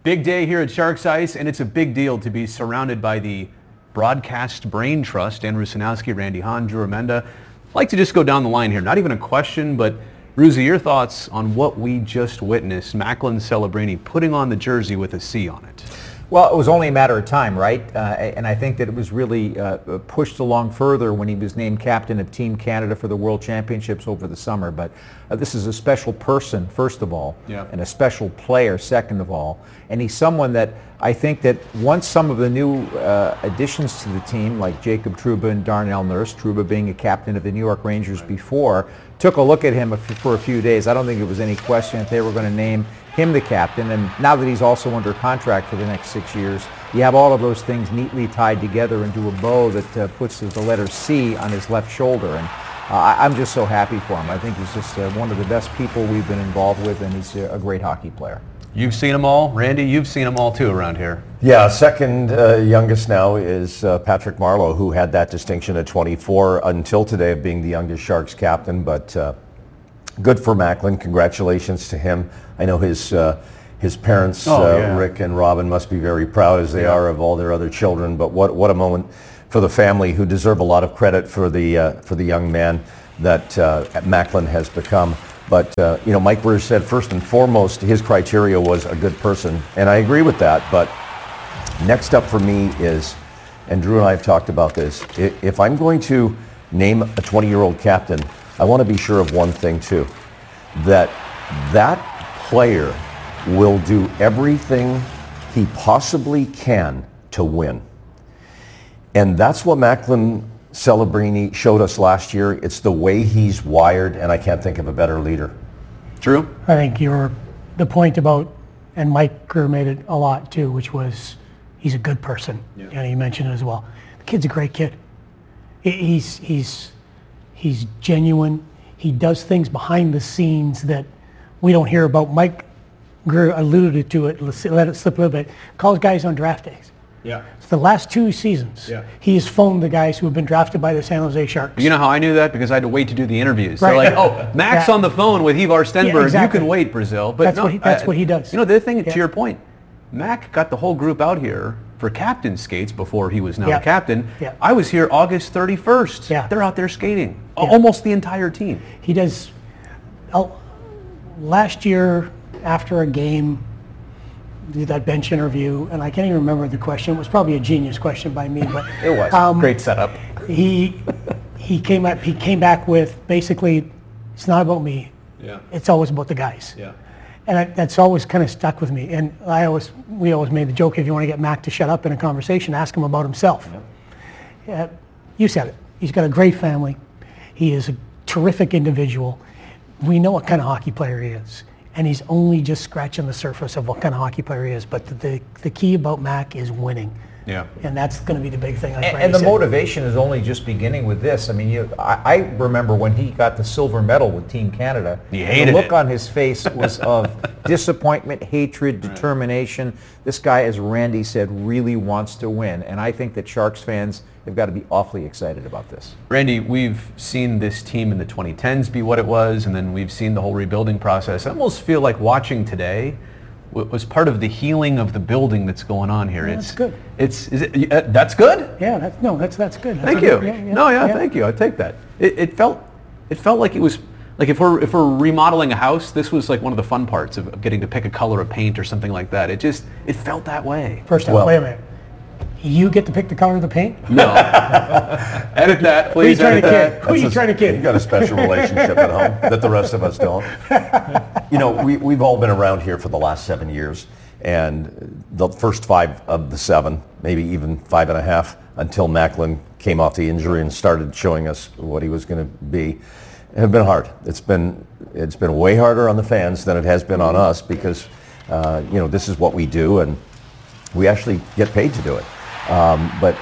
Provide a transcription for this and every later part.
Big day here at Sharks Ice, and it's a big deal to be surrounded by the broadcast brain trust. Andrew Sanowski, Randy Hahn, Drew Emenda. I'd like to just go down the line here. Not even a question, but Ruzi, your thoughts on what we just witnessed. Macklin Celebrini putting on the jersey with a C on it. Well, it was only a matter of time, right? And I think that it was really pushed along further when he was named captain of Team Canada for the World Championships over the summer. But this is a special person, first of all, and a special player, second of all. And he's someone that I think that once some of the new additions to the team, like Jacob Trouba and Darnell Nurse, Trouba being a captain of the New York Rangers before, took a look at him for a few days, I don't think there was any question that they were going to name him the captain. And now that he's also under contract for the next 6 years, you have all of those things neatly tied together into a bow that puts the letter C on his left shoulder. And I'm just so happy for him. I think he's just one of the best people we've been involved with, and he's a great hockey player. You've seen them all. Randy, you've seen them all too around here. Yeah, second youngest now is Patrick Marleau, who had that distinction at 24 until today of being the youngest Sharks captain. But good for Macklin. Congratulations to him. I know his parents, Rick and Robin, must be very proud, as they are of all their other children. But what a moment for the family, who deserve a lot of credit for the young man that Macklin has become. But Mike Burge said first and foremost his criteria was a good person, and I agree with that. But next up for me is, and Drew and I have talked about this, if I'm going to name a 20-year-old captain, I want to be sure of one thing too, that player will do everything he possibly can to win. And that's what Macklin Celebrini showed us last year. It's the way he's wired, and I can't think of a better leader. Drew? I think the point about, and Mike Grier made it a lot too, which was he's a good person. Yeah. And he mentioned it as well. The kid's a great kid. He's genuine. He does things behind the scenes that we don't hear about. Mike Grier alluded to it, let it slip a little bit. Calls guys on draft days. Yeah. So the last 2 seasons, he has phoned the guys who have been drafted by the San Jose Sharks. You know how I knew that? Because I had to wait to do the interviews. Right. They're like, oh, Mac's on the phone with Ivar Stenberg. Yeah, exactly. You can wait, Brazil. But that's what he does. You know, the other thing, to your point, Mac got the whole group out here for captain skates before he was now the captain. Yeah. I was here August 31st. Yeah. They're out there skating. Yeah. Almost the entire team. He does. Last year, after a game, did that bench interview, and I can't even remember the question. It was probably a genius question by me, but it was great setup. He came back with basically, it's not about me. Yeah. It's always about the guys. Yeah. And that's always kind of stuck with me. And we always made the joke, if you want to get Mac to shut up in a conversation, ask him about himself. Yeah. You said it. He's got a great family. He is a terrific individual. We know what kind of hockey player he is. And he's only just scratching the surface of what kind of hockey player he is. But the key about Mac is winning. Yeah. And that's going to be the big thing. And the motivation is only just beginning with this. I mean, I remember when he got the silver medal with Team Canada. The look on his face was of disappointment, hatred, determination. This guy, as Randy said, really wants to win. And I think that Sharks fans have got to be awfully excited about this. Randy, we've seen this team in the 2010s be what it was, and then we've seen the whole rebuilding process. I almost feel like watching today was part of the healing of the building that's going on here. Yeah, that's good. That's good? Yeah, that's good. Thank you. Thank you. I take that. It felt like it was like if we're remodeling a house, this was like one of the fun parts of getting to pick a color of paint or something like that. It felt that way. First time, wait a minute. You get to pick the color of the paint? No. Edit that, please. Who are you trying to kid? You've got a special relationship at home that the rest of us don't. You know, we've all been around here for the last 7 years, and the first 5 of the 7, maybe even 5.5, until Macklin came off the injury and started showing us what he was going to be, have been hard. It's been way harder on the fans than it has been on us, because this is what we do, and we actually get paid to do it. But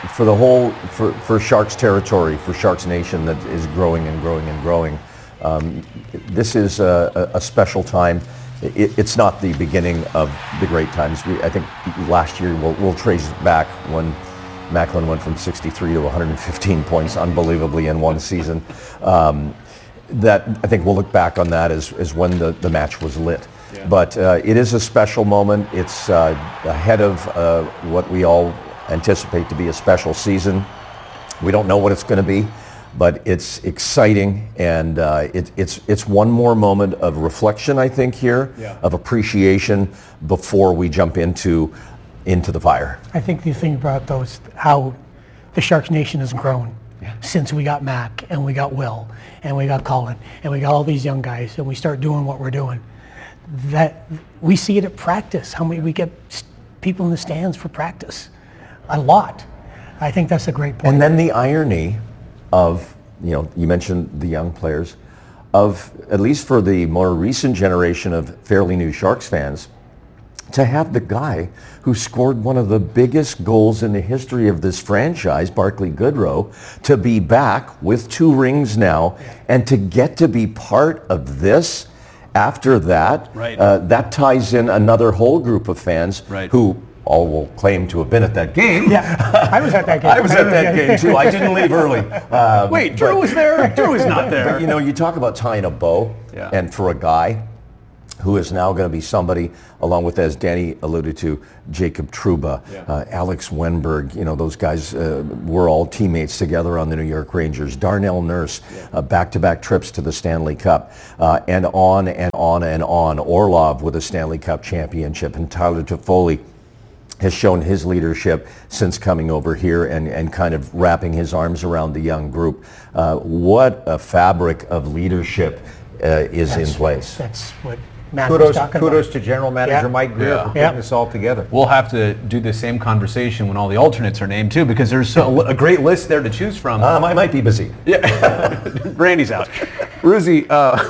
for Sharks territory, for Sharks Nation that is growing and growing and growing, this is a special time. It's not the beginning of the great times. I think last year we'll trace it back when Macklin went from 63 to 115 points unbelievably in one season. That I think we'll look back on that as when the match was lit. But it is a special moment. It's ahead of what we all anticipate to be a special season. We don't know what it's going to be, but it's exciting, and it's one more moment of reflection, I think, here, of appreciation before we jump into the fire. I think the thing about those, how the Sharks Nation has grown since we got Mac and we got Will and we got Colin and we got all these young guys and we start doing what we're doing. That we see it at practice. How many we get people in the stands for practice? A lot. I think that's a great point. And then the irony of, you mentioned the young players, of at least for the more recent generation of fairly new Sharks fans, to have the guy who scored one of the biggest goals in the history of this franchise, Barclay Goodrow, to be back with 2 rings now, and to get to be part of this after that, that ties in another whole group of fans who all will claim to have been at that game. Yeah, I was at that game. I was at that game too. I didn't leave early. Wait, Drew was there? Drew was not there. But, you talk about tying a bow, and for a guy who is now going to be somebody, along with, as Danny alluded to, Jacob Trouba, Alex Wenberg, those guys were all teammates together on the New York Rangers. Darnell Nurse, back-to-back trips to the Stanley Cup, and on and on and on. Orlov with a Stanley Cup championship, and Tyler Toffoli has shown his leadership since coming over here and kind of wrapping his arms around the young group. What a fabric of leadership is in place. That's what Matt was talking about. Kudos to General Manager Mike Greer for putting this all together. We'll have to do the same conversation when all the alternates are named too, because there's a great list there to choose from. I might be busy. Yeah, Randy's out. Ruzi,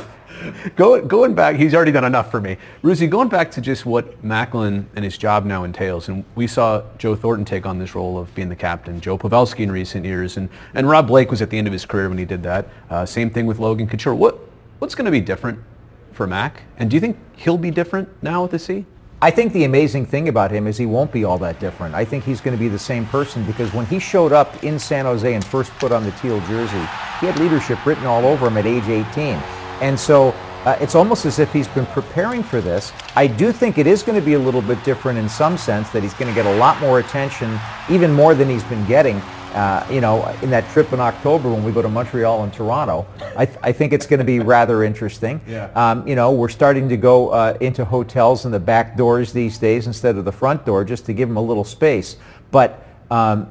going back, he's already done enough for me. Ruzi, going back to just what Macklin and his job now entails, and we saw Joe Thornton take on this role of being the captain, Joe Pavelski in recent years, and Rob Blake was at the end of his career when he did that. Same thing with Logan Couture. What's going to be different for Mac? And do you think he'll be different now at the C? I think the amazing thing about him is he won't be all that different. I think he's going to be the same person, because when he showed up in San Jose and first put on the teal jersey, he had leadership written all over him at age 18. And so it's almost as if he's been preparing for this. I do think it is going to be a little bit different in some sense, that he's going to get a lot more attention, even more than he's been getting. In that trip in October when we go to Montreal and Toronto, I think it's going to be rather interesting. We're starting to go into hotels in the back doors these days instead of the front door, just to give him a little space. But I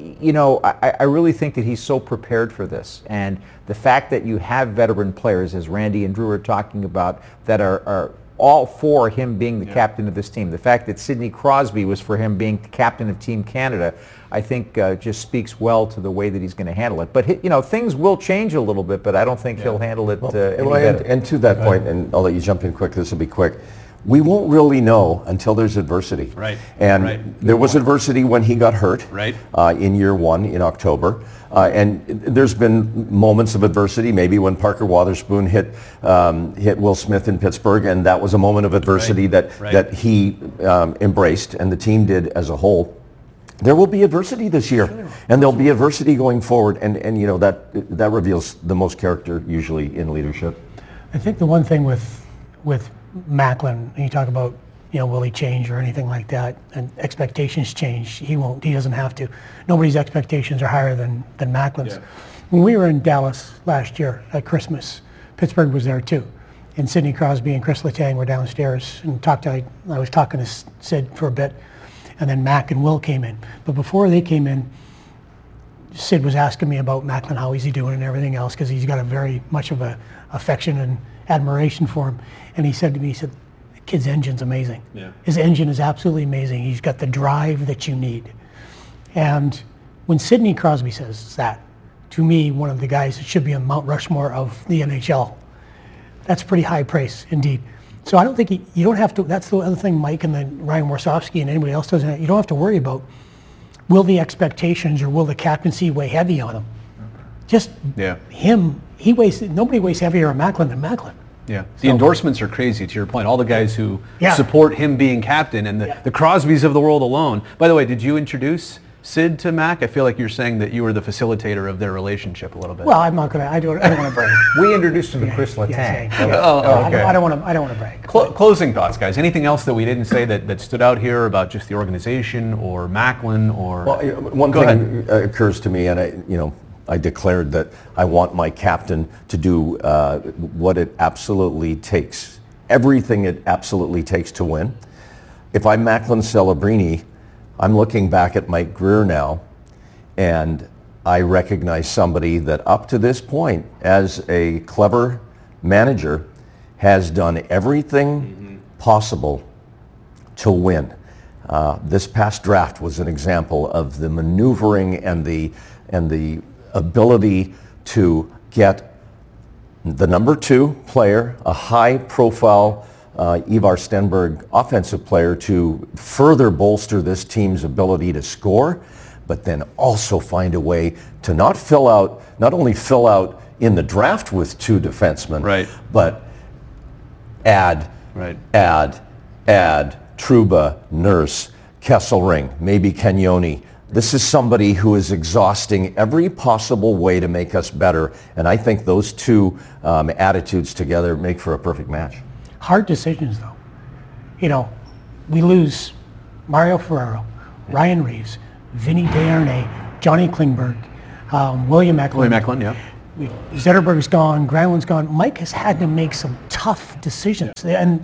really think that he's so prepared for this, and the fact that you have veteran players, as Randy and Drew are talking about, that are all for him being the captain of this team. The fact that Sidney Crosby was for him being the captain of Team Canada, I think just speaks well to the way that he's going to handle it. But things will change a little bit, but I don't think he'll handle it any better. And to that point, and I'll let you jump in quick, this will be quick, we won't really know until there's adversity. And there was adversity when he got hurt in year 1 in October. And there's been moments of adversity, maybe when Parker Wotherspoon hit Will Smith in Pittsburgh, and that was a moment of adversity that he embraced, and the team did as a whole. There will be adversity this year, and there'll be adversity going forward, and that reveals the most character usually in leadership. I think the one thing with Macklin, and you talk about, will he change or anything like that, and expectations change. He won't. He doesn't have to. Nobody's expectations are higher than Macklin's. When we were in Dallas last year at Christmas, Pittsburgh was there too, and Sidney Crosby and Chris Letang were downstairs and I was talking to Sid for a bit, and then Mac and Will came in. But before they came in, Sid was asking me about Macklin, how is he doing and everything else, because he's got a very much of a affection and admiration for him. And he said to me, the kid's engine's amazing. His engine is absolutely amazing. He's got the drive that you need. And when Sidney Crosby says that, to me, one of the guys that should be on Mount Rushmore of the NHL, that's pretty high praise indeed. So I don't think you don't have to, that's the other thing Mike and then Ryan Warsofsky and anybody else doesn't, you don't have to worry about, will the expectations or will the captaincy weigh heavy on him? Just him, nobody weighs heavier on Macklin than Macklin. The endorsements are crazy, to your point. All the guys who support him being captain, and the Crosbys of the world alone. By the way, did you introduce Sid to Mac? I feel like you're saying that you were the facilitator of their relationship a little bit. Well, I'm not gonna. I don't want to brag. We introduced him to Chris Letang. Okay. I don't want to brag. Closing thoughts, guys. Anything else that we didn't say that stood out here about just the organization or Macklin or? Well, one thing occurs to me, and I declared that I want my captain to do what it absolutely takes, everything it absolutely takes to win. If I'm Macklin Celebrini, I'm looking back at Mike Grier now, and I recognize somebody that up to this point, as a clever manager, has done everything possible to win. This past draft was an example of the maneuvering and the ability to get the number 2 player, a high-profile Ivar Stenberg offensive player, to further bolster this team's ability to score, but then also find a way to not only fill out in the draft with 2 defensemen, right, but add Trouba, Nurse, Kesselring, maybe Cagnoni. This is somebody who is exhausting every possible way to make us better, and I think those 2 attitudes together make for a perfect match. Hard decisions, though. We lose Mario Ferraro, Ryan Reeves, Vinny Desharnais, Johnny Klingberg, William Eklund. William Eklund, yeah. Zetterberg's gone, Granlund's gone. Mike has had to make some tough decisions, and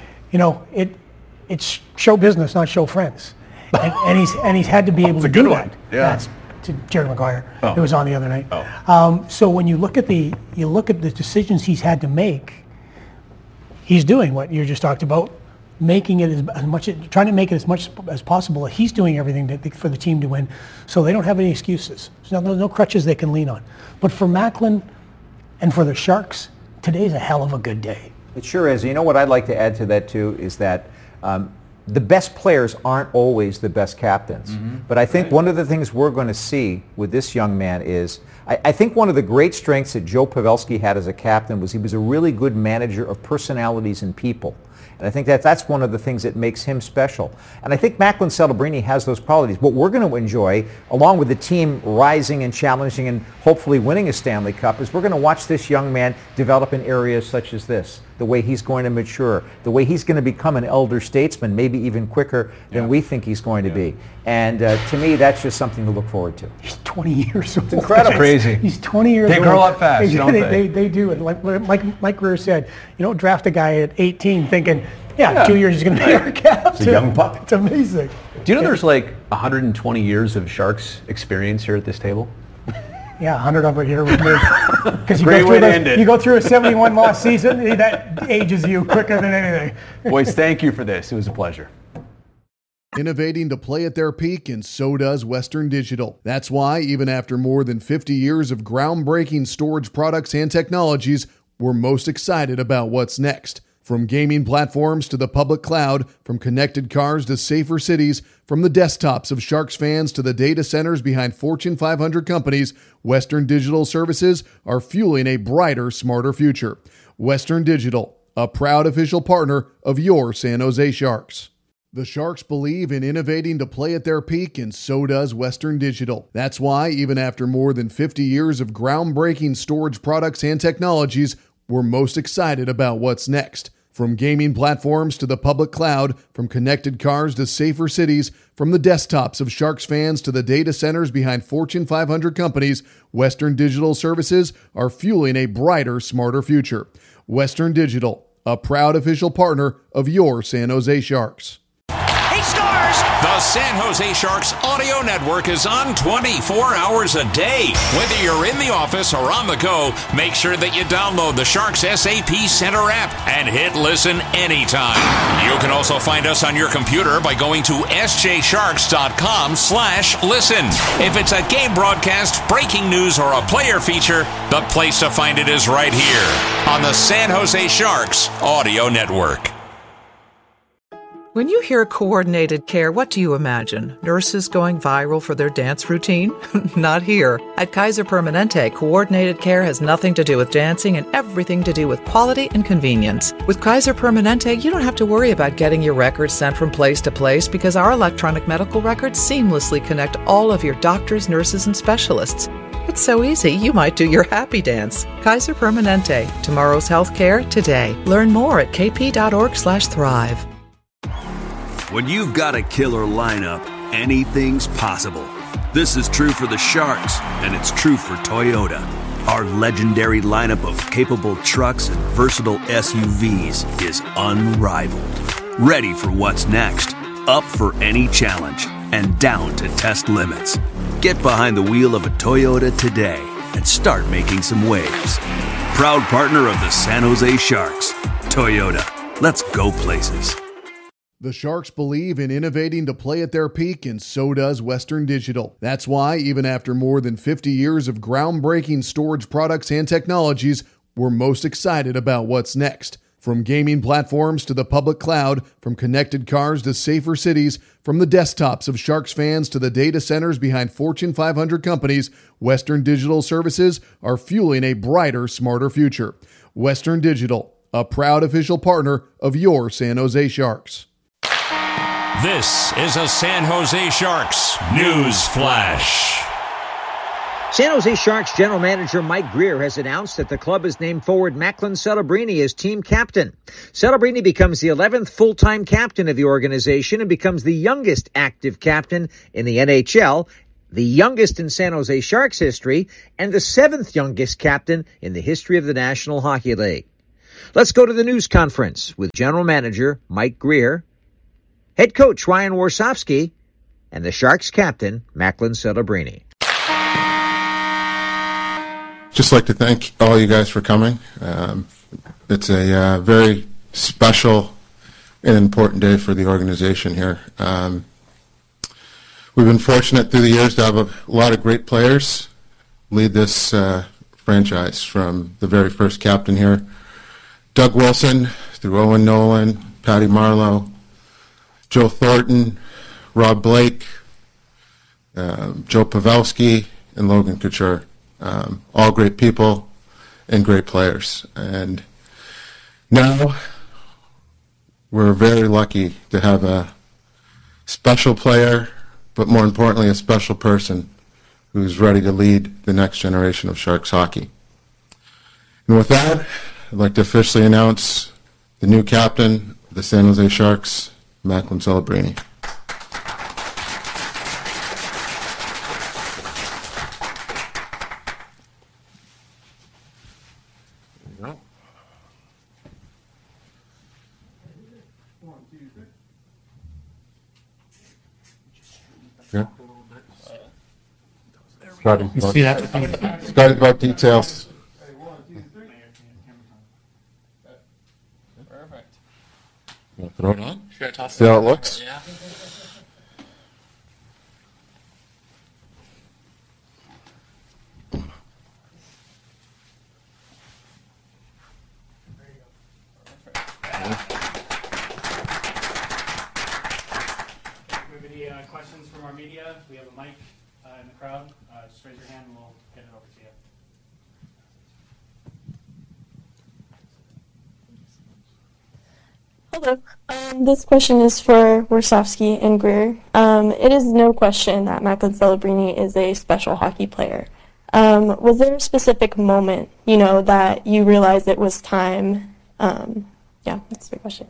it's show business, not show friends. and he's had to be able to do that. Yeah. That's to Jerry Maguire, who was on the other night. So when you look at the decisions he's had to make, he's doing what you just talked about, making it as much, trying to make it as much as possible. He's doing everything for the team to win, so they don't have any excuses. There's no crutches they can lean on. But for Macklin and for the Sharks, today's a hell of a good day. It sure is. You know what I'd like to add to that too is that the best players aren't always the best captains. But I think one of the things we're going to see with this young man is, I think one of the great strengths that Joe Pavelski had as a captain was he was a really good manager of personalities and people. And I think that's one of the things that makes him special. And I think Macklin Celebrini has those qualities. What we're going to enjoy, along with the team rising and challenging and hopefully winning a Stanley Cup, is we're going to watch this young man develop in areas such as this, the way he's going to mature, the way he's going to become an elder statesman, maybe even quicker than we think he's going to be. And to me, that's just something to look forward to. He's 20 years old. It's incredible. Crazy. He's 20 years old. They grow up fast, don't they? They do. And like Mike Grier said, you don't draft a guy at 18 thinking, 2 years he's going to be our captain. It's a young pup. It's amazing. Do you know there's like 120 years of Sharks experience here at this table? Yeah, 100 of it here with me. Because you go through a 71-loss season, that ages you quicker than anything. Boys, thank you for this. It was a pleasure. Innovating to play at their peak, and so does Western Digital. That's why, even after more than 50 years of groundbreaking storage products and technologies, we're most excited about what's next. From gaming platforms to the public cloud, from connected cars to safer cities, from the desktops of Sharks fans to the data centers behind Fortune 500 companies, Western Digital services are fueling a brighter, smarter future. Western Digital, a proud official partner of your San Jose Sharks. The Sharks believe in innovating to play at their peak, and so does Western Digital. That's why, even after more than 50 years of groundbreaking storage products and technologies, we're most excited about what's next. From gaming platforms to the public cloud, from connected cars to safer cities, from the desktops of Sharks fans to the data centers behind Fortune 500 companies, Western Digital services are fueling a brighter, smarter future. Western Digital, a proud official partner of your San Jose Sharks. He scores! The San Jose Sharks audio network is on 24 hours a day. Whether you're in the office or on the go, make sure that you download the Sharks SAP Center app and hit listen anytime. You can also find us on your computer by going to sjsharks.com/listen. If it's a game broadcast, breaking news, or a player feature, the place to find it is right here on the San Jose Sharks audio network. When you hear coordinated care, what do you imagine? Nurses going viral for their dance routine? Not here. At Kaiser Permanente, coordinated care has nothing to do with dancing and everything to do with quality and convenience. With Kaiser Permanente, you don't have to worry about getting your records sent from place to place because our electronic medical records seamlessly connect all of your doctors, nurses, and specialists. It's so easy, you might do your happy dance. Kaiser Permanente. Tomorrow's healthcare today. Learn more at kp.org/thrive. When you've got a killer lineup, anything's possible. This is true for the Sharks, and it's true for Toyota. Our legendary lineup of capable trucks and versatile SUVs is unrivaled. Ready for what's next, up for any challenge, and down to test limits. Get behind the wheel of a Toyota today and start making some waves. Proud partner of the San Jose Sharks. Toyota, let's go places. The Sharks believe in innovating to play at their peak, and so does Western Digital. That's why, even after more than 50 years of groundbreaking storage products and technologies, we're most excited about what's next. From gaming platforms to the public cloud, from connected cars to safer cities, from the desktops of Sharks fans to the data centers behind Fortune 500 companies, Western Digital services are fueling a brighter, smarter future. Western Digital, a proud official partner of your San Jose Sharks. This is a San Jose Sharks news flash. San Jose Sharks general manager Mike Greer has announced that the club has named forward Macklin Celebrini as team captain. Celebrini becomes the 11th full-time captain of the organization and becomes the youngest active captain in the NHL, the youngest in San Jose Sharks history, and the 7th youngest captain in the history of the National Hockey League. Let's go to the news conference with general manager Mike Greer, head coach Ryan Warsofsky, and the Sharks captain, Macklin Celebrini. Just like to thank all you guys for coming. It's a very special and important day for the organization here. We've been fortunate through the years to have a lot of great players lead this franchise, from the very first captain here, Doug Wilson, through Owen Nolan, Patty Marleau, Joe Thornton, Rob Blake, Joe Pavelski, and Logan Couture. All great people and great players. And now we're very lucky to have a special player, but more importantly, a special person who's ready to lead the next generation of Sharks hockey. And with that, I'd like to officially announce the new captain of the San Jose Sharks, Macklin Celebrini. Yeah. Started about details. Perfect. You want to throw it on? Should I toss See how it looks? Yeah. Questions from our media? We have a mic in the crowd. Just raise your hand and we'll get it over to you. Hello. This question is for Warsofsky and Greer. It is no question that Macklin Celebrini is a special hockey player. Was there a specific moment, that you realized it was time? Yeah, that's the question.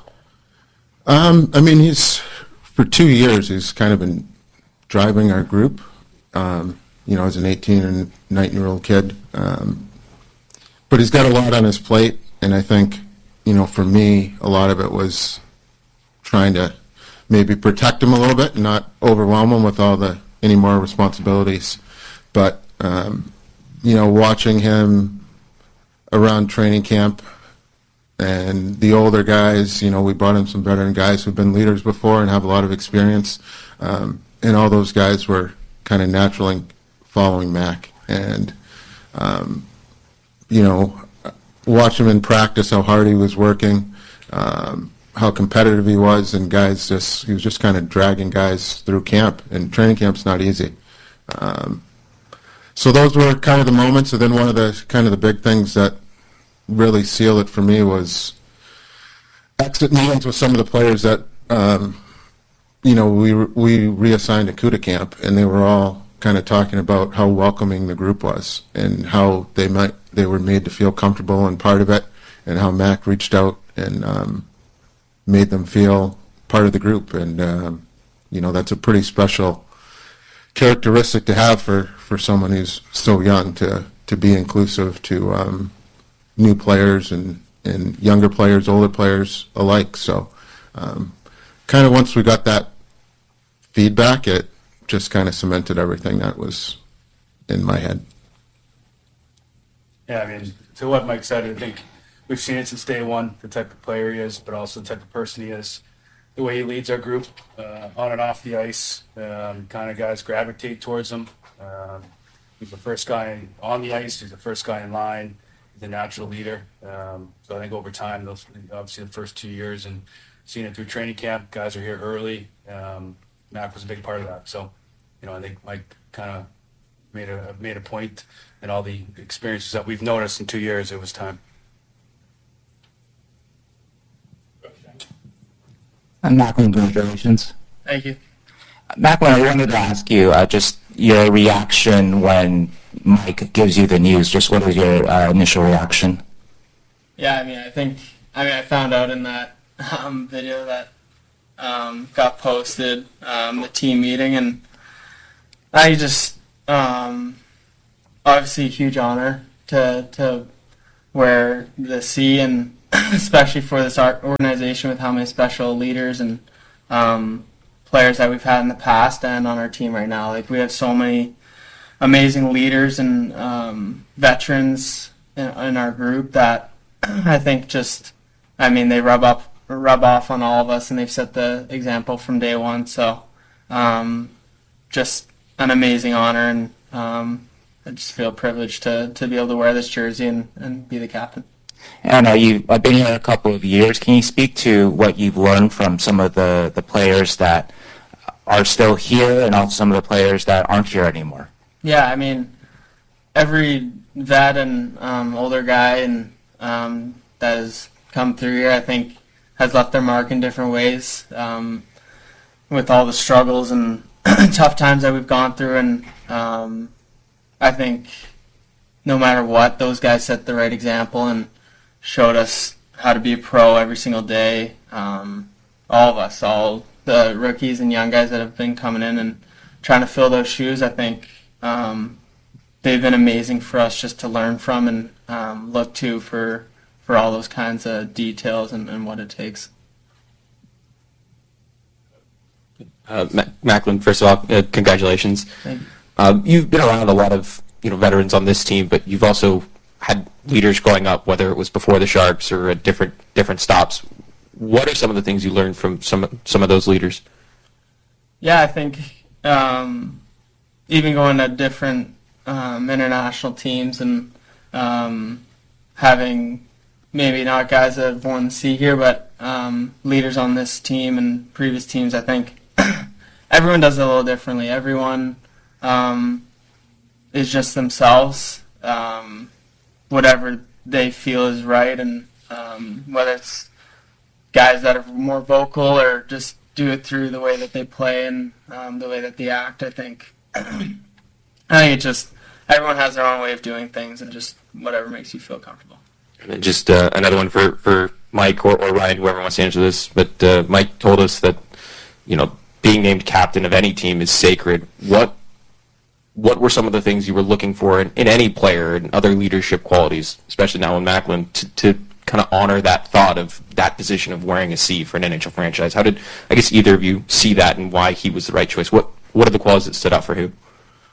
For 2 years, he's kind of been driving our group, as an 18 and 19-year-old kid. But he's got a lot on his plate, and I think, for me, a lot of it was trying to maybe protect him a little bit and not overwhelm him with any more responsibilities. But, watching him around training camp, and the older guys, we brought in some veteran guys who've been leaders before and have a lot of experience. And all those guys were kind of naturally following Mac. And, watch him in practice, how hard he was working, how how competitive he was, and he was just kind of dragging guys through camp, and training camp's not easy. So those were kind of the moments, and then one of the big things that really sealed it for me was exit meetings with some of the players that we reassigned to CUDA camp, and they were all kind of talking about how welcoming the group was and how they were made to feel comfortable and part of it, and how Mac reached out and made them feel part of the group. And that's a pretty special characteristic to have for someone who's so young, to be inclusive to new players and younger players, older players alike. So kind of once we got that feedback, it just kind of cemented everything that was in my head. Yeah, I mean, to what Mike said, I think we've seen it since day one, the type of player he is, but also the type of person he is, the way he leads our group on and off the ice. Kind of guys gravitate towards him. He's the first guy on the ice. He's the first guy in line. He's a natural leader. So I think over time, obviously the first 2 years and seeing it through training camp, guys are here early. Mac was a big part of that. So, I think Mike kind of made a point in all the experiences that we've noticed in 2 years. It was time. And Macklin, congratulations. Thank you. Macklin, I wanted to ask you just your reaction when Mike gives you the news. Just what was your initial reaction? Yeah, I found out in that video that got posted, the team meeting, and I just obviously a huge honor to wear the C, and especially for this organization with how many special leaders and players that we've had in the past and on our team right now. Like, we have so many amazing leaders and veterans in our group that I think they rub off on all of us, and they've set the example from day one. So just an amazing honor, and I just feel privileged to be able to wear this jersey and be the captain. And I've been here a couple of years. Can you speak to what you've learned from some of the players that are still here and also some of the players that aren't here anymore? Yeah, every vet and older guy and that has come through here, I think, has left their mark in different ways with all the struggles and tough times that we've gone through. And I think no matter what, those guys set the right example and showed us how to be a pro every single day. All of us, all the rookies and young guys that have been coming in and trying to fill those shoes, I think they've been amazing for us just to learn from and look to for all those kinds of details and what it takes. Macklin, first of all, congratulations. Thank you. You've been around a lot of veterans on this team, but you've also had leaders growing up, whether it was before the Sharks or at different stops. What are some of the things you learned from some of those leaders? Yeah, I think even going to different international teams and having maybe not guys that have worn the C here, but leaders on this team and previous teams, I think everyone does it a little differently. Everyone is just themselves, whatever they feel is right, and whether it's guys that are more vocal or just do it through the way that they play and the way that they act. I think it's just everyone has their own way of doing things, and just whatever makes you feel comfortable. And then just another one for Mike or Ryan, whoever wants to answer this. But Mike told us that being named captain of any team is sacred. What were some of the things you were looking for in any player and other leadership qualities, especially now in Macklin, to kind of honor that thought of that position of wearing a C for an NHL franchise? How did, I guess, either of you see that and why he was the right choice? What are the qualities that stood out for you?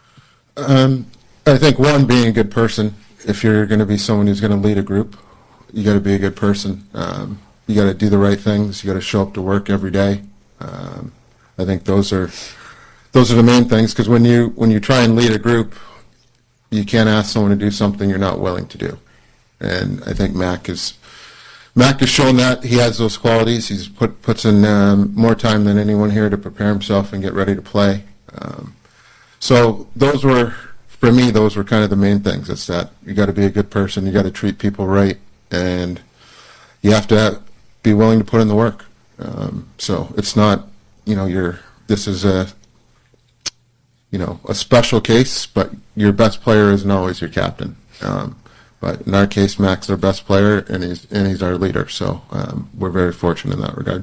I think, one, being a good person. If you're going to be someone who's going to lead a group, you got to be a good person. You got to do the right things. You got to show up to work every day. I think those are the main things, because when you try and lead a group, you can't ask someone to do something you're not willing to do. And I think Mac Mac has shown that he has those qualities. He's puts in more time than anyone here to prepare himself and get ready to play. So those were, for me, those were kind of the main things. It's that you got to be a good person, you got to treat people right, and you have to be willing to put in the work. So it's not, this is a special case, but your best player isn't always your captain. But in our case, Mac's our best player, and he's our leader. So we're very fortunate in that regard.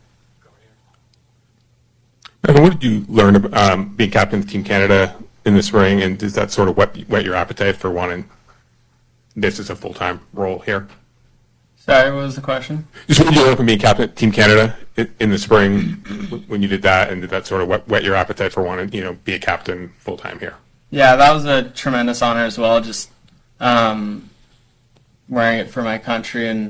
And what did you learn about being captain of Team Canada in the spring, and does that sort of whet your appetite for wanting this as a full-time role here? Sorry, what was the question? Just what did you learn from being captain of Team Canada in the spring when you did that, and did that sort of whet your appetite for wanting, be a captain full-time here? Yeah, that was a tremendous honor as well, just wearing it for my country and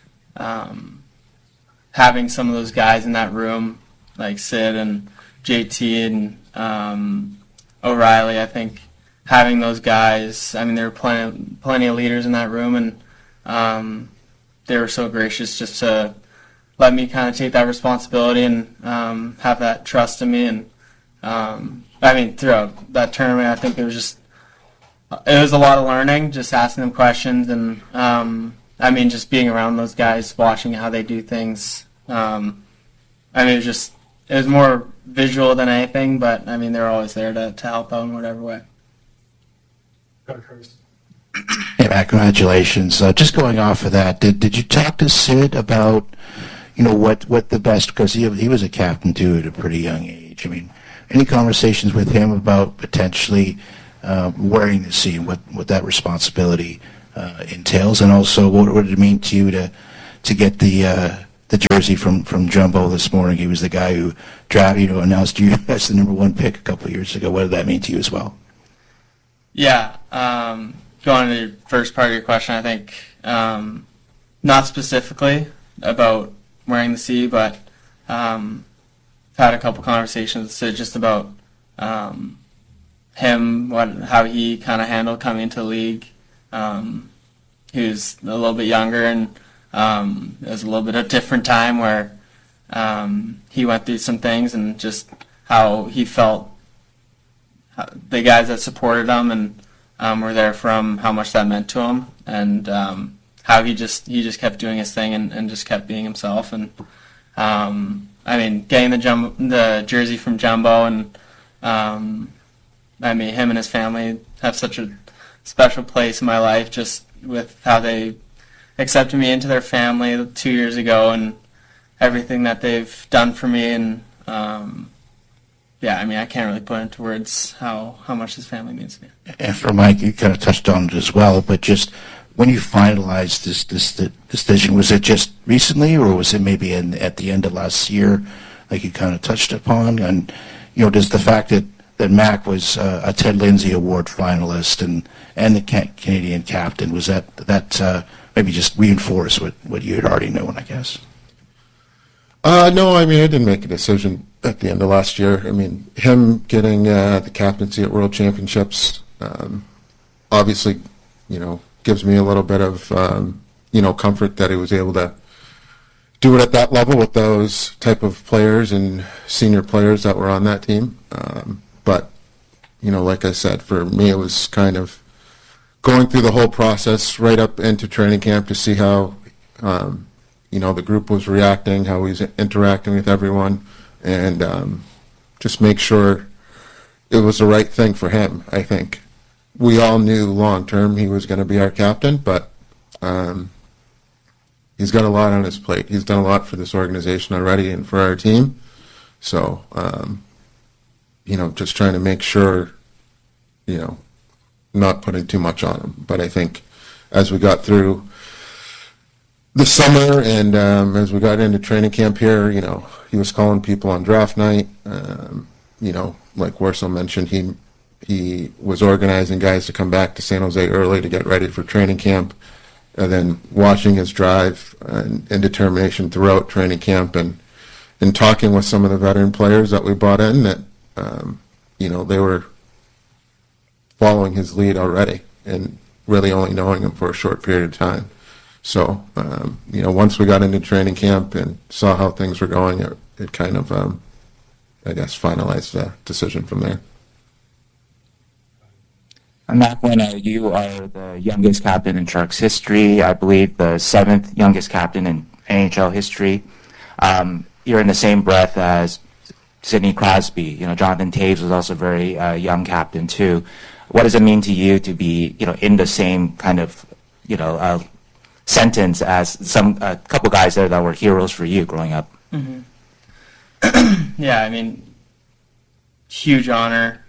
having some of those guys in that room, like Sid and JT and O'Reilly. I think having those guys, I mean, there were plenty of leaders in that room, and they were so gracious just to let me kind of take that responsibility and have that trust in me. And I mean, throughout that tournament, I think it was a lot of learning, just asking them questions, and I mean, just being around those guys, watching how they do things. I mean, it was more visual than anything, but I mean, they're always there to help out in whatever way. Yeah, Matt, congratulations. Just going off of that, did you talk to Sid about, what the best, because he was a captain too at a pretty young age. I mean, any conversations with him about potentially wearing the C and what that responsibility entails, and also what did it mean to you to get the jersey from Jumbo this morning? He was the guy who announced you as the #1 pick a couple of years ago. What did that mean to you as well? Yeah, going to the first part of your question, I think not specifically about wearing the C, but I've had a couple conversations with Sid just about him, how he kind of handled coming into the league. He was a little bit younger, and it was a little bit of a different time where he went through some things, and just how he felt the guys that supported him and were there for him, how much that meant to him, and how he just kept doing his thing and just kept being himself. And I mean, getting the jersey from Jumbo, and I mean, him and his family have such a special place in my life, just with how they accepted me into their family 2 years ago and everything that they've done for me. And yeah, I mean, I can't really put into words how much his family means to me. And for Mike, you kind of touched on it as well, but just when you finalized this decision, was it just recently, or was it maybe at the end of last year, like you kind of touched upon? And does the fact that Mac was a Ted Lindsay Award finalist and the Canadian captain, was that maybe just reinforce what you had already known, I guess? No, I mean, I didn't make a decision at the end of last year. I mean, him getting the captaincy at World Championships obviously, gives me a little bit of, comfort that he was able to do it at that level with those type of players and senior players that were on that team. But, like I said, for me, it was kind of going through the whole process right up into training camp to see how, the group was reacting, how he was interacting with everyone, and just make sure it was the right thing for him. I think we all knew long term he was going to be our captain, but he's got a lot on his plate. He's done a lot for this organization already and for our team. So, just trying to make sure, not putting too much on him. But I think as we got through the summer and as we got into training camp here, he was calling people on draft night. Like Warsaw mentioned, he was organizing guys to come back to San Jose early to get ready for training camp, and then watching his drive and determination throughout training camp, and talking with some of the veteran players that we brought in that, they were following his lead already and really only knowing him for a short period of time. So, once we got into training camp and saw how things were going, it kind of, finalized the decision from there. Macklin, you are the youngest captain in Sharks history. I believe the 7th youngest captain in NHL history. You're in the same breath as Sidney Crosby. Jonathan Toews was also a very young captain too. What does it mean to you to be, in the same kind of, sentence as a couple guys there that were heroes for you growing up? Mm-hmm. Yeah, huge honor.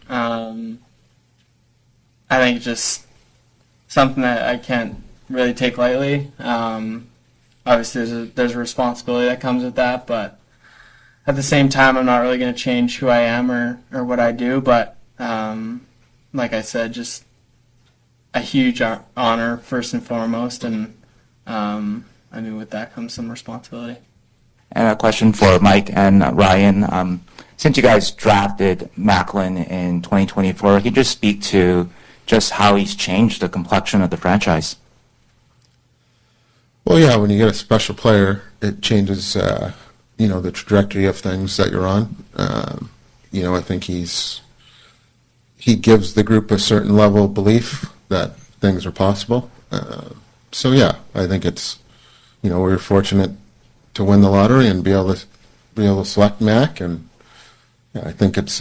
I think just something that I can't really take lightly. Obviously, there's a responsibility that comes with that, but at the same time, I'm not really going to change who I am or what I do. But like I said, just a huge honor first and foremost, and with that comes some responsibility. And a question for Mike and Ryan. Since you guys drafted Macklin in 2024, can you just speak to just how he's changed the complexion of the franchise? Well, yeah, when you get a special player, it changes, the trajectory of things that you're on. I think he gives the group a certain level of belief that things are possible. So, yeah, I think it's, we were fortunate to win the lottery and be able to select Mac, and I think it's,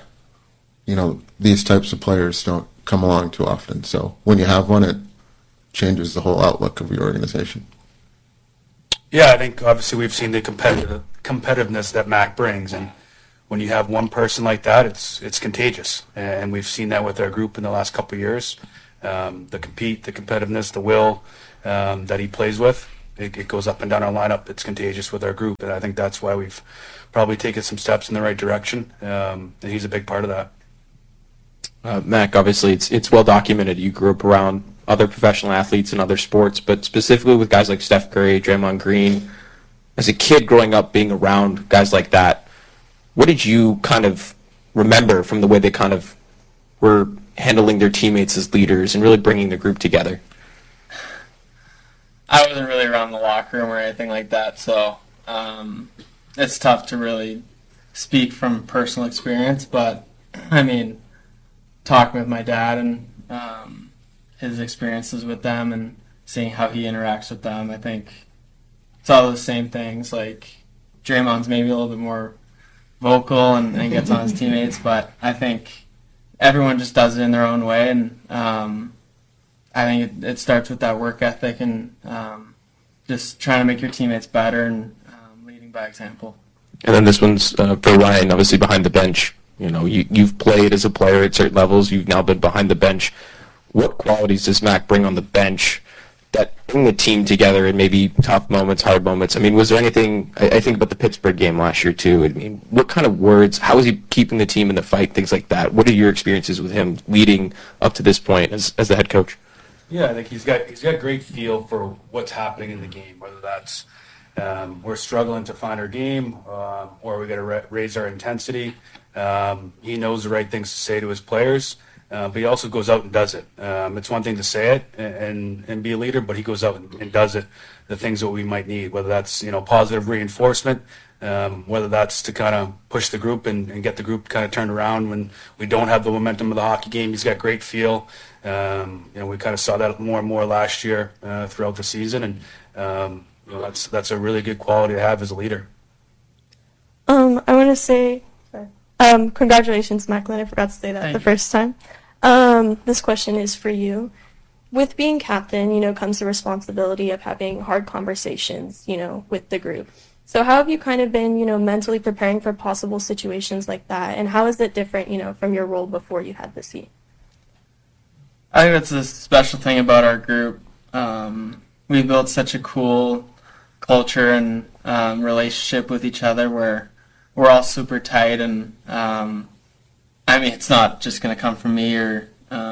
these types of players don't come along too often. So when you have one, it changes the whole outlook of your organization. Yeah, I think obviously we've seen the competitiveness that Mac brings, and when you have one person like that, it's contagious. And we've seen that with our group in the last couple of years. The competitiveness, the will that he plays with, it goes up and down our lineup. It's contagious with our group, and I think that's why we've probably taken some steps in the right direction. And he's a big part of that. Mac, obviously it's well documented. You grew up around other professional athletes in other sports, but specifically with guys like Steph Curry, Draymond Green. As a kid growing up being around guys like that, what did you kind of remember from the way they kind of were handling their teammates as leaders and really bringing the group together? I wasn't really around the locker room or anything like that, so it's tough to really speak from personal experience, but talking with my dad and his experiences with them and seeing how he interacts with them, I think it's all the same things. Like Draymond's maybe a little bit more vocal and gets on his teammates, but I think everyone just does it in their own way, and I think it starts with that work ethic and just trying to make your teammates better and leading by example. And then this one's for Ryan, obviously behind the bench. You've played as a player at certain levels. You've now been behind the bench. What qualities does Mac bring on the bench that bring the team together in maybe tough moments, hard moments? Was there anything, I think about the Pittsburgh game last year too. What kind of words, how is he keeping the team in the fight, things like that? What are your experiences with him leading up to this point as the head coach? Yeah, I think he's got great feel for what's happening in the game, whether that's we're struggling to find our game or we got to raise our intensity. He knows the right things to say to his players, but he also goes out and does it. It's one thing to say it and be a leader, but he goes out and does it, the things that we might need, whether that's positive reinforcement, whether that's to kind of push the group and get the group kind of turned around when we don't have the momentum of the hockey game. He's got great feel. We kind of saw that more and more last year throughout the season, and that's a really good quality to have as a leader. I want to say, congratulations, Macklin. I forgot to say that first time. This question is for you. With being captain, comes the responsibility of having hard conversations, with the group. So how have you kind of been, mentally preparing for possible situations like that? And how is it different, from your role before you had the seat? I think that's the special thing about our group. We built such a cool culture and relationship with each other where we're all super tight, and it's not just going to come from me or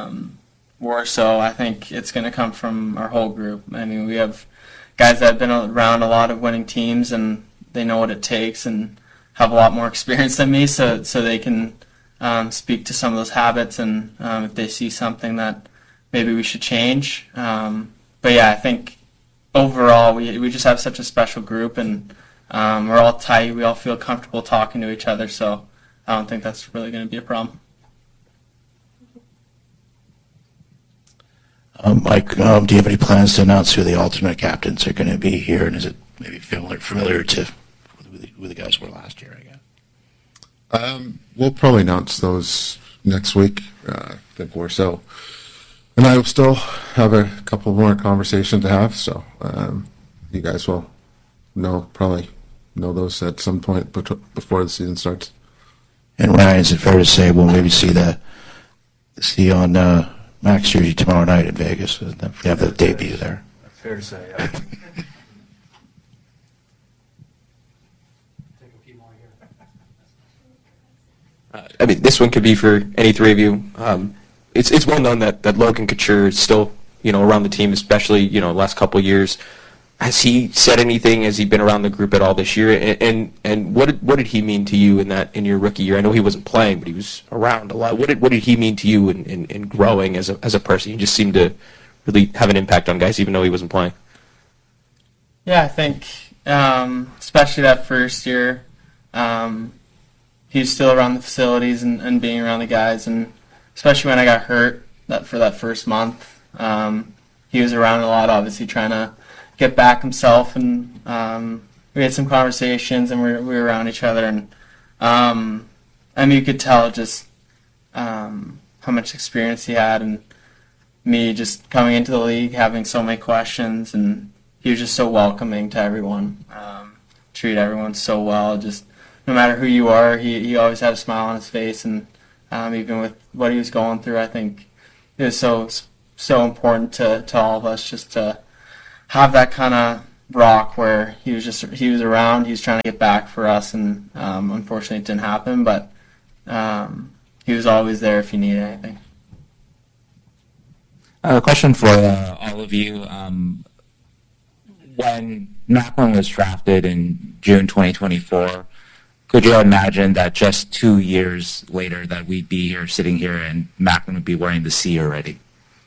Warsaw. I think it's going to come from our whole group. We have guys that have been around a lot of winning teams, and they know what it takes and have a lot more experience than me, so they can speak to some of those habits and if they see something that maybe we should change. But yeah, I think overall, we just have such a special group, and we're all tight. We all feel comfortable talking to each other, so I don't think that's really going to be a problem. Mike, do you have any plans to announce who the alternate captains are going to be here, and is it maybe familiar to who the guys were last year, I guess? We'll probably announce those next week, I think or so. And I will still have a couple more conversations to have, so you guys will probably know those at some point before the season starts. And Ryan, is it fair to say we'll maybe see on Max jersey tomorrow night in Vegas? We have the debut there. That's fair to say, yeah. I mean, this one could be for any three of you. It's well known that Logan Couture is still, around the team, especially, last couple of years. Has he said anything? Has he been around the group at all this year? And what did he mean to you in your rookie year? I know he wasn't playing, but he was around a lot. What did he mean to you in growing as a person? He just seemed to really have an impact on guys, even though he wasn't playing. Yeah, I think especially that first year, he was still around the facilities and being around the guys, and especially when I got hurt for that first month, he was around a lot, obviously trying to get back himself, and we had some conversations, and we were around each other, and I mean, you could tell just how much experience he had, and me just coming into the league, having so many questions, and he was just so welcoming to everyone, treated everyone so well, just no matter who you are, he always had a smile on his face, and even with what he was going through, I think it was so important to all of us just to have that kind of rock where he was around, he was trying to get back for us, and unfortunately it didn't happen, but he was always there if you needed anything. A question for all of you. When Macklin was drafted in June 2024, could you imagine that just 2 years later that we'd be here, sitting here, and Macklin would be wearing the C already?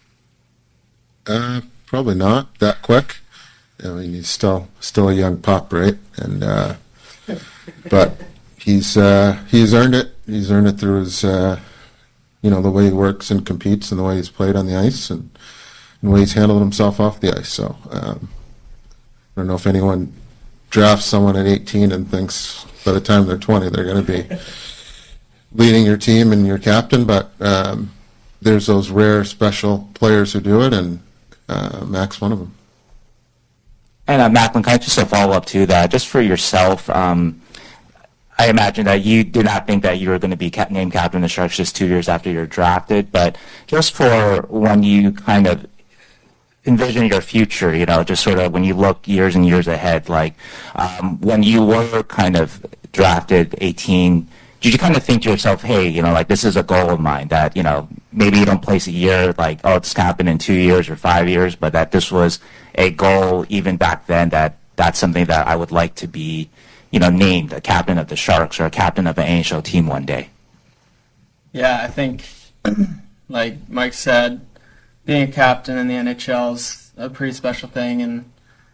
Probably not that quick. I mean, he's still a young pup, right? And but he's earned it. He's earned it through his the way he works and competes, and the way he's played on the ice, and the way he's handled himself off the ice. So I don't know if anyone drafts someone at 18 and thinks by the time they're 20 they're going to be leading your team and your captain, but there's those rare special players who do it, and Mac's one of them. And Macklin, kind of just a follow-up to that, just for yourself, I imagine that you did not think that you were going to be named captain of the Sharks just 2 years after you're drafted, but just for when you kind of envision your future, just sort of when you look years and years ahead, like when you were kind of drafted 18, did you kind of think to yourself, hey, like this is a goal of mine that, maybe you don't place a year, like, oh, it's going to happen in 2 years or 5 years, but that this was a goal even back then, that's something that I would like to be, named a captain of the Sharks or a captain of an NHL team one day? Yeah, I think, like Mike said, being a captain in the NHL is a pretty special thing, and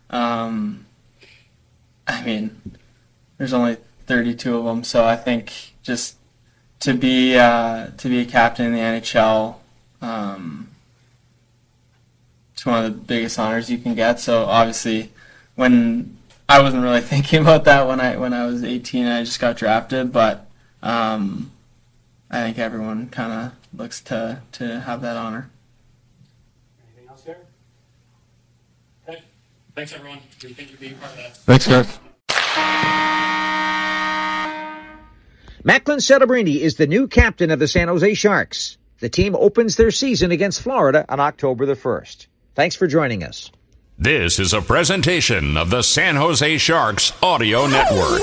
I mean, there's only 32 of them, so I think just to be a captain in the NHL, it's one of the biggest honors you can get. So obviously, when I wasn't really thinking about that when I was 18, I just got drafted, but I think everyone kind of looks to have that honor. Anything else here? Okay. Thanks, everyone. Thank you for being part of that. Thanks, guys. Macklin Celebrini is the new captain of the San Jose Sharks. The team opens their season against Florida on October the 1st. Thanks for joining us. This is a presentation of the San Jose Sharks Audio Network.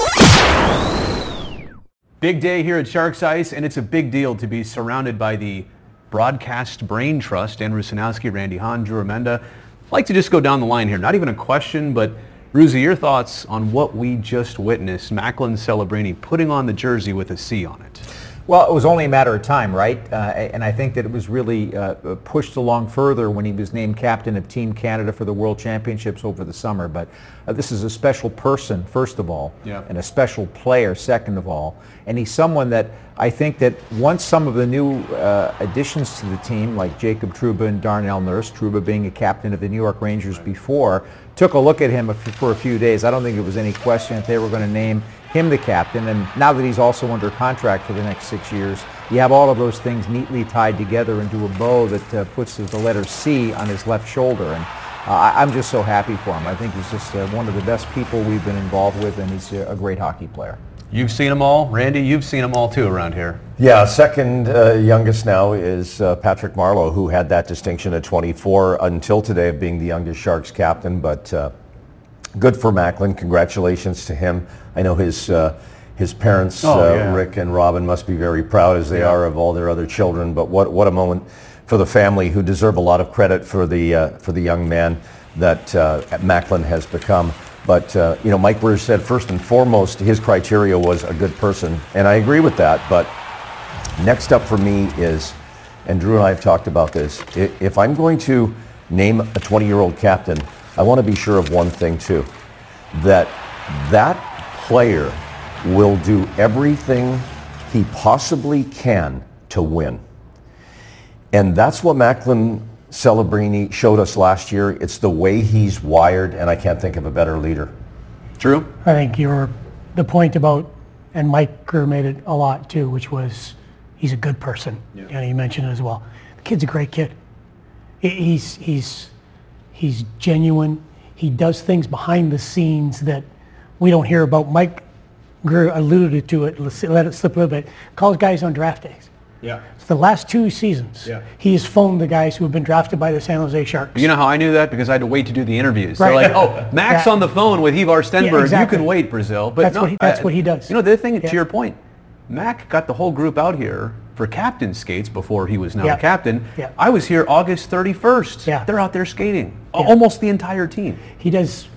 Big day here at Sharks Ice, and it's a big deal to be surrounded by the Broadcast Brain Trust. Andrew Rusanowsky, Randy Hahn, Drew Remenda. I'd like to just go down the line here. Not even a question, but Ruzi, your thoughts on what we just witnessed, Macklin Celebrini putting on the jersey with a C on it. Well, it was only a matter of time, right? And I think that it was really pushed along further when he was named captain of Team Canada for the World Championships over the summer. But this is a special person, first of all, and a special player, second of all. And he's someone that I think that once some of the new additions to the team, like Jacob Trouba and Darnell Nurse, Trouba being a captain of the New York Rangers before, took a look at him for a few days, I don't think it was any question that they were going to name him the captain. And now that he's also under contract for the next 6 years, you have all of those things neatly tied together into a bow that puts the letter C on his left shoulder. And I'm just so happy for him. I think he's just one of the best people we've been involved with, and he's a great hockey player. You've seen them all. Randy, you've seen them all too around here. Yeah, second youngest now is Patrick Marleau, who had that distinction at 24 until today of being the youngest Sharks captain. But good for Macklin. Congratulations to him. I know his parents, Rick and Robin, must be very proud, as they are, of all their other children. But what a moment for the family, who deserve a lot of credit for the young man that Macklin has become. But Mike Brewer said first and foremost his criteria was a good person, and I agree with that. But next up for me is, and Drew and I have talked about this, if I'm going to name a 20-year-old captain, I want to be sure of one thing too, that player will do everything he possibly can to win. And that's what Macklin Celebrini showed us last year. It's the way he's wired, and I can't think of a better leader. Drew? I think the point about, and Mike Greer made it a lot too, which was he's a good person. Yeah. And he mentioned it as well. The kid's a great kid. He's genuine. He does things behind the scenes that we don't hear about. Mike Greer alluded to it, let it slip a little bit, calls guys on draft days. Yeah. So the last 2 seasons, he has phoned the guys who have been drafted by the San Jose Sharks. You know how I knew that? Because I had to wait to do the interviews. Right. They're like, oh, Mac's on the phone with Ivar Stenberg. Yeah, exactly. You can wait, Brazil. But that's what he does. You know, the other thing, to your point, Mac got the whole group out here for captain skates before he was now a captain. Yeah. I was here August 31st. Yeah. They're out there skating. Almost the entire team. He does.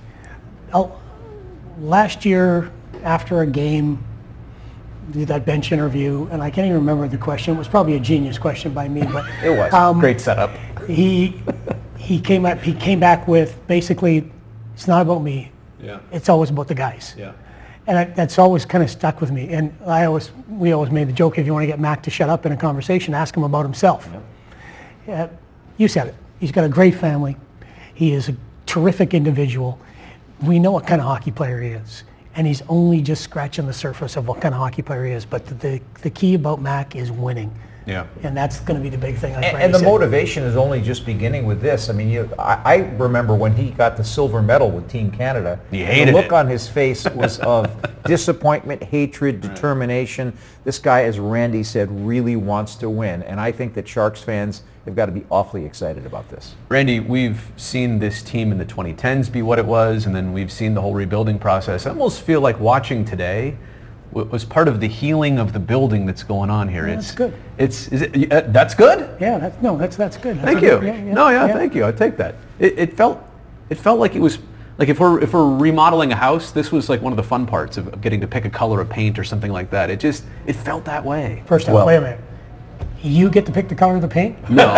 Last year, after a game, did that bench interview, and I can't even remember the question. It was probably a genius question by me, but it was great setup. He came back with basically, it's not about me. Yeah. It's always about the guys. Yeah. And that's always kind of stuck with me. And we always made the joke, if you want to get Mac to shut up in a conversation, ask him about himself. Yeah. You said it. He's got a great family. He is a terrific individual. We know what kind of hockey player he is. And he's only just scratching the surface of what kind of hockey player he is. But the key about Mac is winning. Yeah. And that's going to be the big thing. And the motivation is only just beginning with this. I mean, I remember when he got the silver medal with Team Canada. He hated it. The look it. on his face was of disappointment, hatred, determination. This guy, as Randy said, really wants to win. And I think that Sharks fans have got to be awfully excited about this. Randy, we've seen this team in the 2010s be what it was, and then we've seen the whole rebuilding process. I almost feel like watching today was part of the healing of the building that's going on here. Yeah, that's good. That's good? Yeah, that's good. Thank you. Thank you. I take that. It felt like it was like if we're remodeling a house, this was like one of the fun parts of getting to pick a color of paint or something like that. It felt that way. First off, wait a minute. You get to pick the color of the paint? No.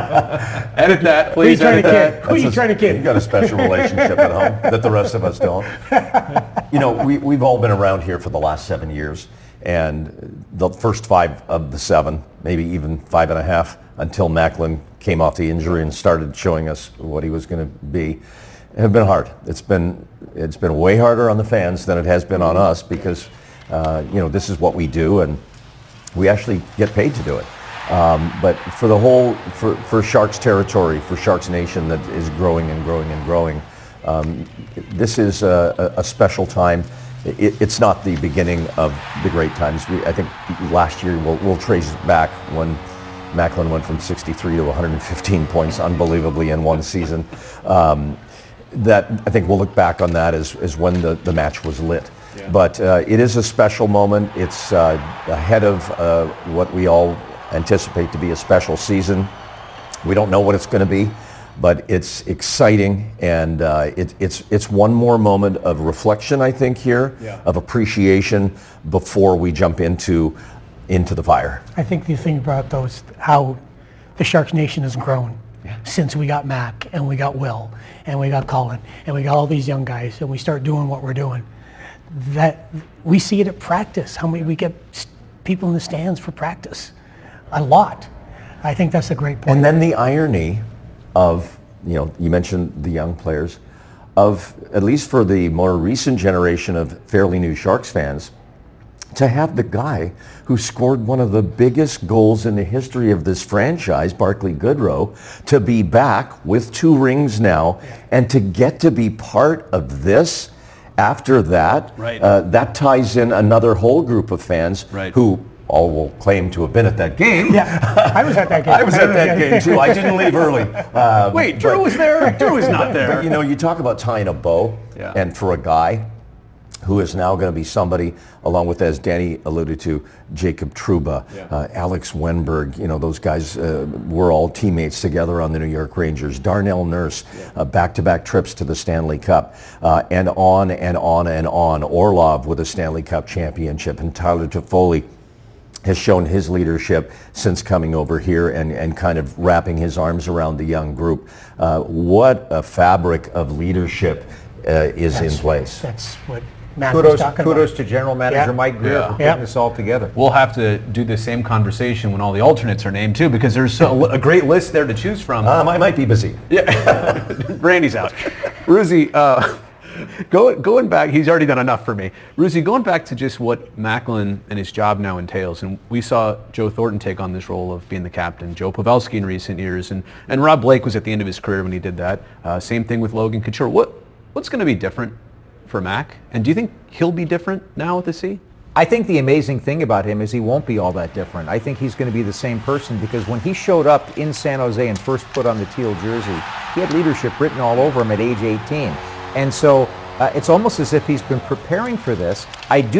Edit that, please. Who are you trying to kid? You've got a special relationship at home that the rest of us don't. You know, we've all been around here for the last 7 years, and the first 5 of the 7, maybe even 5.5, until Macklin came off the injury and started showing us what he was going to be, have been hard. It's been way harder on the fans than it has been on us, because this is what we do, and we actually get paid to do it. But for Sharks territory, for Sharks Nation that is growing and growing and growing, this is a special time. It's not the beginning of the great times. I think last year we'll trace it back when Macklin went from 63 to 115 points unbelievably in one season. That I think we'll look back on that as when the match was lit. Yeah. But it is a special moment. It's ahead of what we all anticipate to be a special season. We don't know what it's going to be, but it's exciting, and it's one more moment of reflection, I think, here, of appreciation before we jump into into the fire. I think the thing about those, how the Sharks Nation has grown since we got Mac and we got Will and we got Colin and we got all these young guys and we start doing what we're doing. That we see it at practice. How many we get people in the stands for practice? A lot. I think that's a great point. And then the irony of, you mentioned the young players, of at least for the more recent generation of fairly new Sharks fans, to have the guy who scored one of the biggest goals in the history of this franchise, Barclay Goodrow, to be back with 2 rings now, and to get to be part of this after that, that ties in another whole group of fans who all will claim to have been at that game. Yeah, I was at that game. I was at that game too. I didn't leave early. Wait, Drew was there? Drew was not there. But you talk about tying a bow, and for a guy who is now going to be somebody, along with, as Danny alluded to, Jacob Trouba, Alex Wenberg, those guys were all teammates together on the New York Rangers. Darnell Nurse, back-to-back trips to the Stanley Cup, and on and on and on. Orlov with a Stanley Cup championship, and Tyler Toffoli has shown his leadership since coming over here and kind of wrapping his arms around the young group. What a fabric of leadership is in place. That's what Matt was talking kudos about. to General Manager Mike Greer for putting this all together. We'll have to do the same conversation when all the alternates are named too, because there's a great list there to choose from. I might be busy. Yeah, Randy's out. Ruzi, going back, he's already done enough for me. Ruzi, going back to just what Macklin and his job now entails, and we saw Joe Thornton take on this role of being the captain, Joe Pavelski in recent years, and Rob Blake was at the end of his career when he did that. Same thing with Logan Couture. What's going to be different for Mac? And do you think he'll be different now with the C? I think the amazing thing about him is he won't be all that different. I think he's going to be the same person, because when he showed up in San Jose and first put on the teal jersey, he had leadership written all over him at age 18. And so it's almost as if he's been preparing for this. I do